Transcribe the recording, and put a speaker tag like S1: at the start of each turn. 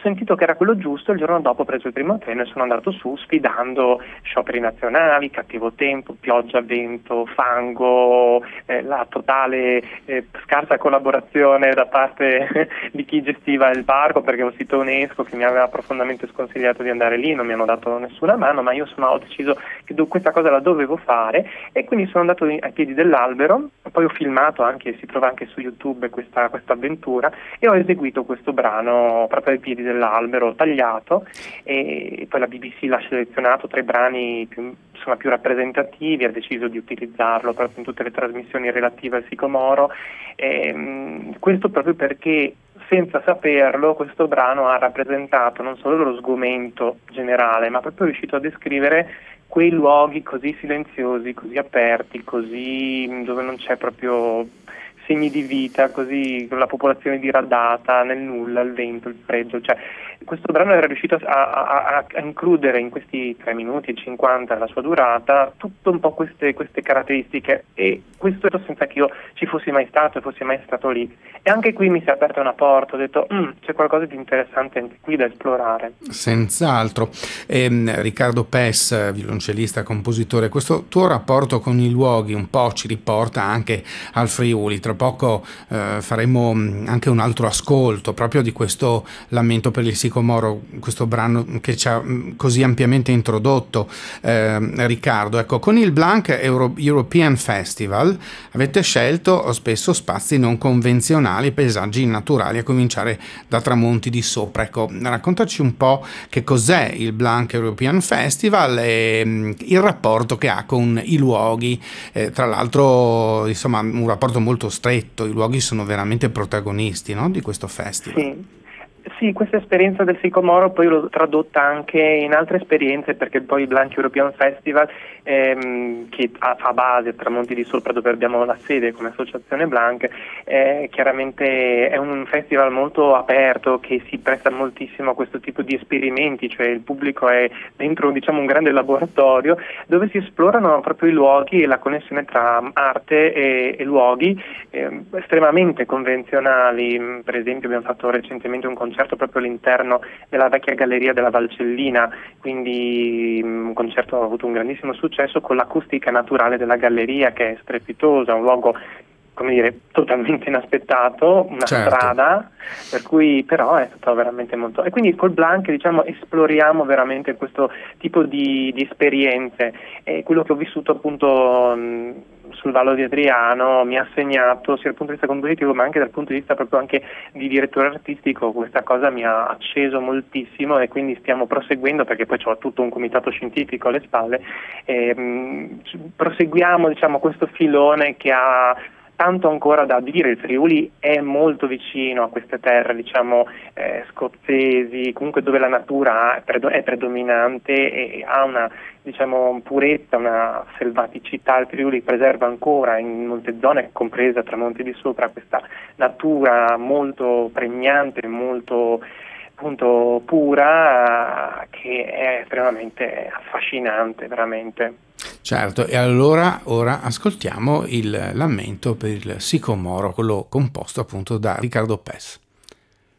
S1: sentito che era quello giusto, il giorno dopo ho preso il primo treno e sono andato su sfidando scioperi nazionali, cattivo tempo, pioggia, vento, fango, la totale scarsa collaborazione da parte di chi gestiva il parco, perché è un sito UNESCO che mi aveva profondamente sconsigliato di andare lì, non mi hanno dato nessuna mano, ma io ho deciso che questa cosa la dovevo fare e quindi sono andato ai piedi dell'albero, poi ho filmato anche, si trova anche su YouTube questa avventura, e ho eseguito questo brano proprio ai piedi dell'albero tagliato, e poi la BBC l'ha selezionato tra i brani più rappresentativi, ha deciso di utilizzarlo proprio in tutte le trasmissioni relative al sicomoro, questo proprio perché senza saperlo questo brano ha rappresentato non solo lo sgomento generale, ma proprio riuscito a descrivere quei luoghi così silenziosi, così aperti, così dove non c'è proprio segni di vita, così con la popolazione diradata nel nulla, il vento, il freddo, cioè questo brano era riuscito a includere in questi 3 minuti e 50 la sua durata tutto un po' queste caratteristiche, e questo senza che io ci fossi mai stato e fossi mai stato lì, e anche qui mi si è aperta una porta, ho detto c'è qualcosa di interessante anche qui da esplorare.
S2: Senz'altro. Riccardo Pes, violoncellista, compositore, questo tuo rapporto con i luoghi un po' ci riporta anche al Friuli. Tra poco faremo anche un altro ascolto proprio di questo Lamento per il Sicomoro, questo brano che ci ha così ampiamente introdotto Riccardo. Ecco, con il Blanc European Festival avete scelto spesso spazi non convenzionali, paesaggi naturali, a cominciare da Tramonti di Sopra. Ecco, raccontaci un po' che cos'è il Blanc European Festival e il rapporto che ha con i luoghi, tra l'altro insomma un rapporto molto stretto, i luoghi sono veramente protagonisti, no, di questo festival.
S1: Sì, questa esperienza del Sicomoro poi l'ho tradotta anche in altre esperienze, perché poi il Blanc European Festival, che fa base a Tramonti di Sopra, dove abbiamo la sede come associazione Blanc, chiaramente è un festival molto aperto che si presta moltissimo a questo tipo di esperimenti, cioè il pubblico è dentro, diciamo, un grande laboratorio dove si esplorano proprio i luoghi e la connessione tra arte e luoghi estremamente convenzionali. Per esempio abbiamo fatto recentemente un concerto proprio all'interno della vecchia galleria della Valcellina, quindi un concerto ha avuto un grandissimo successo con l'acustica naturale della galleria, che è strepitosa, un luogo, come dire, totalmente inaspettato, una strada, per cui però è stato veramente molto... E quindi col Blanc, diciamo, esploriamo veramente questo tipo di esperienze, e quello che ho vissuto appunto sul Vallo di Adriano mi ha segnato sia dal punto di vista compositivo ma anche dal punto di vista proprio anche di direttore artistico. Questa cosa mi ha acceso moltissimo, e quindi stiamo proseguendo, perché poi c'ho tutto un comitato scientifico alle spalle, proseguiamo, diciamo, questo filone che ha tanto ancora da dire. Il Friuli è molto vicino a queste terre, diciamo, scozzesi, comunque dove la natura è predominante e ha una, diciamo, purezza, una selvaticità. Il Friuli preserva ancora in molte zone, compresa Tramonti di Sopra, questa natura molto pregnante, molto appunto pura, che è estremamente affascinante, veramente.
S2: Certo, e allora ora ascoltiamo il Lamento per il Sicomoro, quello composto appunto da Riccardo Pes.